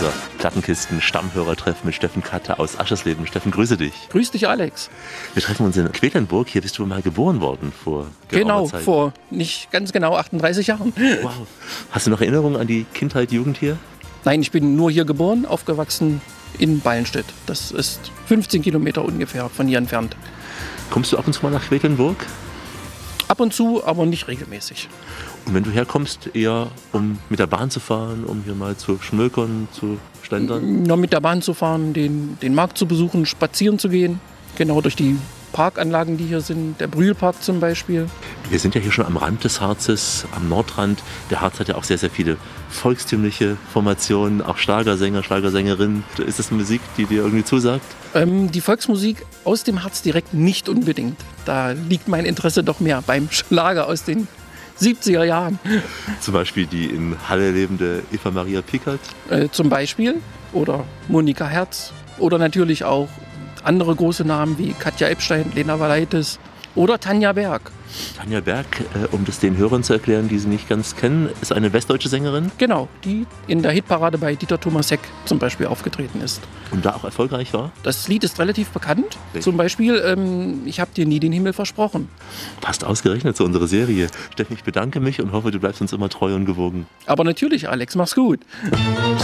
unser Plattenkisten-Stammhörertreffen mit Steffen Katte aus Aschersleben. Steffen, grüße dich. Grüß dich, Alex. Wir treffen uns in Quedlinburg. Hier bist du mal geboren worden vor geraumer Zeit. Vor nicht ganz genau 38 Jahren. Wow. Hast du noch Erinnerungen an die Kindheit, Jugend hier? Nein, ich bin nur hier geboren, aufgewachsen in Ballenstedt. Das ist 15 Kilometer ungefähr von hier entfernt. Kommst du ab und zu mal nach Quedlinburg? Ab und zu, aber nicht regelmäßig. Und wenn du herkommst, eher um mit der Bahn zu fahren, um hier mal zu schmökern, zu schlendern? Nur mit der Bahn zu fahren, den Markt zu besuchen, spazieren zu gehen. Genau durch die Parkanlagen, die hier sind, der Brühlpark zum Beispiel. Wir sind ja hier schon am Rand des Harzes, am Nordrand. Der Harz hat ja auch sehr, sehr viele volkstümliche Formationen, auch Schlagersänger, Schlagersängerinnen. Ist das Musik, die dir irgendwie zusagt? Die Volksmusik aus dem Harz direkt nicht unbedingt. Da liegt mein Interesse doch mehr beim Schlager aus den 70er Jahren. Zum Beispiel die in Halle lebende Eva Maria Pickert? Zum Beispiel. Oder Monika Herz. Oder natürlich auch andere große Namen wie Katja Epstein, Lena Valaitis oder Tanja Berg. Tanja Berg, um das den Hörern zu erklären, die sie nicht ganz kennen, ist eine westdeutsche Sängerin. Genau, die in der Hitparade bei Dieter Thomas Heck zum Beispiel aufgetreten ist. Und da auch erfolgreich war? Das Lied ist relativ bekannt. Okay. Zum Beispiel, ich habe dir nie den Himmel versprochen. Passt ausgerechnet zu unserer Serie. Steffen, ich bedanke mich und hoffe, du bleibst uns immer treu und gewogen. Aber natürlich, Alex, mach's gut.